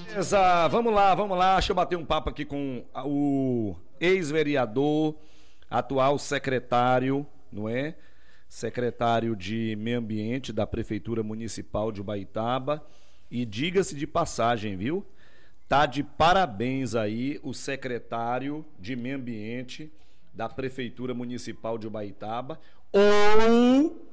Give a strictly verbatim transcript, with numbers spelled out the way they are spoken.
Beleza, vamos lá, vamos lá. Deixa eu bater um papo aqui com o ex-vereador, atual secretário, não é? Secretário de Meio Ambiente da Prefeitura Municipal de Ubaitaba. E diga-se de passagem, viu? Tá de parabéns aí o secretário de Meio Ambiente da Prefeitura Municipal de Ubaitaba, ou